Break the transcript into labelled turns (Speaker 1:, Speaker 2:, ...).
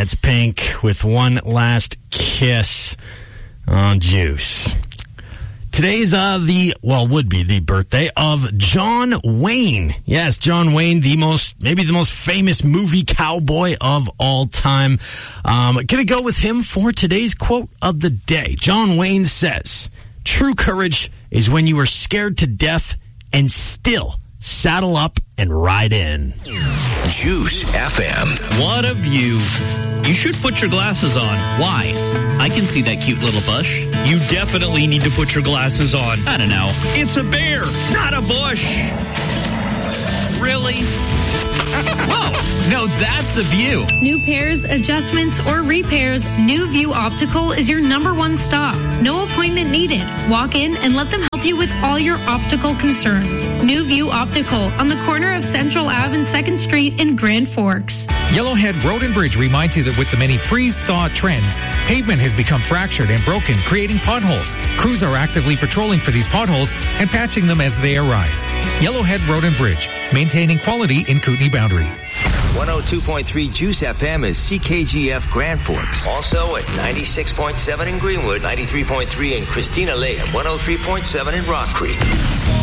Speaker 1: That's Pink with One Last Kiss on Juice. Today's would be the birthday of John Wayne. Yes, John Wayne, maybe the most famous movie cowboy of all time. Gonna go with him for today's quote of the day. John Wayne says, "True courage is when you are scared to death and still saddle up and ride in."
Speaker 2: Juice FM.
Speaker 3: What a view. You should put your glasses on. Why? I can see that cute little bush. You definitely need to put your glasses on. I don't know. It's a bear, not a bush. Really? Whoa, no, that's a view.
Speaker 4: New pairs, adjustments, or repairs, New View Optical is your #1 stop. No appointment needed. Walk in and let them help you with all your optical concerns. New View Optical on the corner of Central Ave and 2nd Street in Grand Forks.
Speaker 5: Yellowhead Road and Bridge reminds you that with the many freeze-thaw trends, pavement has become fractured and broken, creating potholes. Crews are actively patrolling for these potholes and patching them as they arise. Yellowhead Road and Bridge, maintaining quality in Kootenai Boundary.
Speaker 2: 102.3 Juice FM is CKGF Grand Forks. Also at 96.7 in Greenwood, 93.3 in Christina Lake, 103.7 in Rock Creek.